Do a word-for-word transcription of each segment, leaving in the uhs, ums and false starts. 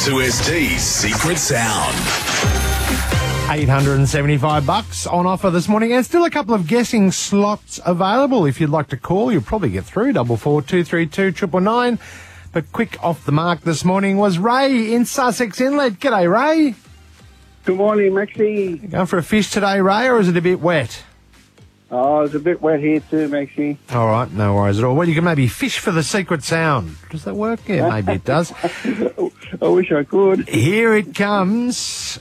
two S T's Secret Sound. eight hundred seventy-five bucks on offer this morning, and still a couple of guessing slots available. If you'd like to call, you'll probably get through. Double four two three two triple nine. But quick off the mark this morning was Ray in Sussex Inlet. G'day, Ray. Good morning, Maxie. Going for a fish today, Ray, or is it a bit wet? Oh, it's a bit wet here too, Maxie. All right, no worries at all. Well, you can maybe fish for the secret sound. Does that work? Yeah, maybe it does. I wish I could. Here it comes.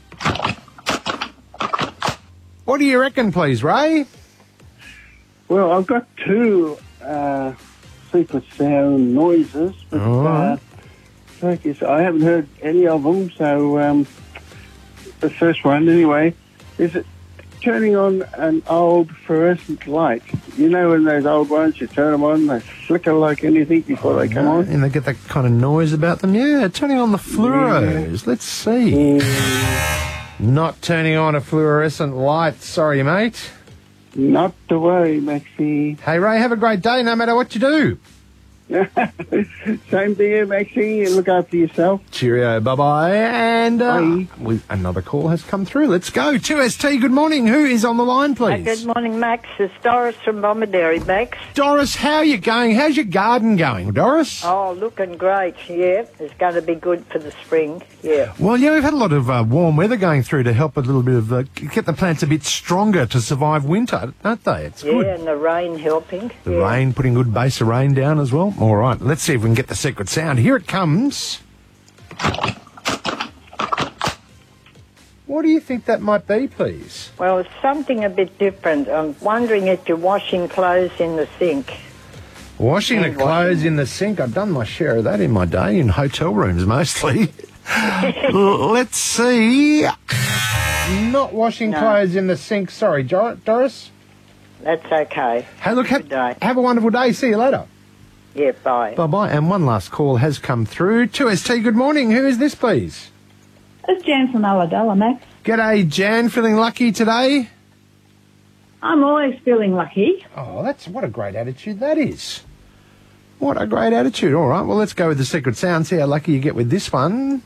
What do you reckon, please, Ray? Well, I've got two uh, secret sound noises, but All right. uh, like I said, I haven't heard any of them. So um, the first one, anyway, is it turning on an old fluorescent light? You know, when those old ones, you turn them on, they flicker like anything before they come on. And they get that kind of noise about them. Yeah, turning on the fluoros. Let's see. Mm, Not turning on a fluorescent light. Sorry, mate. not to worry, Maxie. Hey, Ray, have a great day no matter what you do. Same to you, Maxie. And look after yourself. Cheerio, bye-bye. And uh, Bye. we, another call has come through. Let's go. two S T, good morning. Who is on the line, Uh, please? good morning, Max. It's Doris from Bomaderry, Max. Doris, how are you going? How's your garden going, Doris? Oh, looking great, yeah. It's going to be good for the spring, yeah. Well, yeah, we've had a lot of uh, warm weather going through to help a little bit of, uh, get the plants a bit stronger to survive winter, don't they? It's Yeah, good. and the rain helping. The yeah. rain, putting good base of rain down as well. All right, let's see if we can get the secret sound. Here it comes. What do you think that might be, please? Well, it's something a bit different. I'm wondering if you're washing clothes in the sink. Washing the And clothes washing. in the sink. I've done my share of that in my day, in hotel rooms mostly. L- Let's see. Not washing No. clothes in the sink. Sorry, Dor- Doris. That's okay. Hey, look, Good day. have, have a wonderful day. See you later. Yeah, bye. Bye-bye. And one last call has come through. two S T, good morning. Who is this, please? It's Jan from Ulladulla, Max. G'day, Jan. Feeling lucky today? I'm always feeling lucky. Oh, that's what a great attitude that is. What a great attitude. All right, well, let's go with the secret sound. See how lucky you get with this one.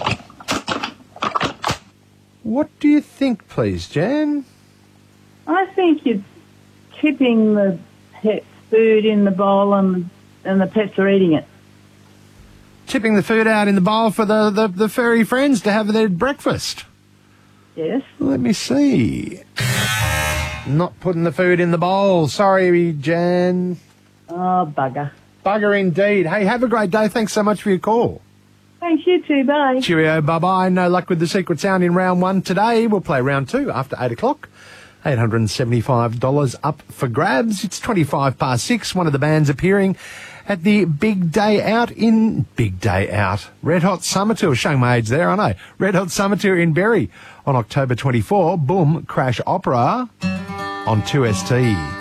What do you think, please, Jan? I think you're tipping the pet food in the bowl and, and the pets are eating it. Tipping the food out in the bowl for the, the, the furry friends to have their breakfast. Yes. Let me see. Not putting the food in the bowl. Sorry, Jan. Oh, bugger. Bugger indeed. Hey, have a great day. Thanks so much for your call. Thanks, you too. Bye. Cheerio, bye-bye. No luck with the secret sound in round one today. We'll play round two after eight o'clock. eight hundred seventy-five dollars up for grabs. It's twenty-five past six. One of the bands appearing at the Big Day Out in... Big Day Out. Red Hot Summer Tour. Showing my age there, I know. Red Hot Summer Tour in Bury on October twenty-fourth. Boom, Crash Opera on two S T.